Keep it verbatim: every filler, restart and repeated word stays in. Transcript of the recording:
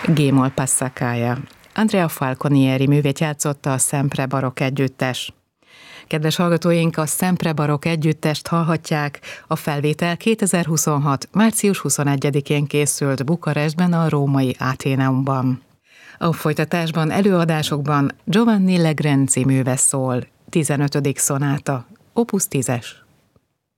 G-moll Passacaglia. Andrea Falconieri művét játszotta a Sempre Barokk együttes. Kedves hallgatóink, a Sempre Barokk együttest hallhatják. A felvétel kétezer-huszonhat. március huszonegyedikén készült Bukarestben, a római Athenaeumban. A folytatásban, előadásokban Giovanni Legrenzi műve szól, tizenötödik szonáta, opus tízes.